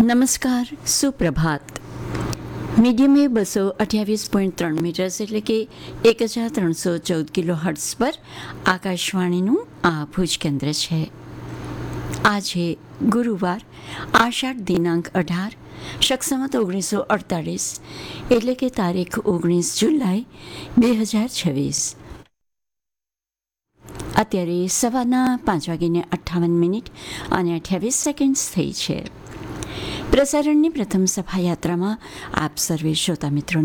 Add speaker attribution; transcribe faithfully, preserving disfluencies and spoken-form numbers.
Speaker 1: નમસ્કાર, સુપ્રભાત. મીડિયમ એ બસો અઠ્યાવીસ પોઈન્ટ ત્રણ મીટર્સ એટલે કે એક હજાર ત્રણસો ચૌદ કિલો હર્ટ્સ પર આકાશવાણીનું આ ભુજ કેન્દ્ર છે. આજે ગુરુવાર, આષાઢ દિનાંક અઢાર, શક ઓગણીસો અડતાલીસ એટલે કે તારીખ ઓગણીસ જુલાઈ બે હજાર છવ્વીસ. અત્યારે સવારના પાંચ વાગીને અઠ્ઠાવન મિનિટ અને અઠ્યાવીસ સેકન્ડ્સ થઈ છે. પ્રસારણની પ્રથમ સફા યાત્રામાં આપ સર્વે શ્રોતા મિત્રો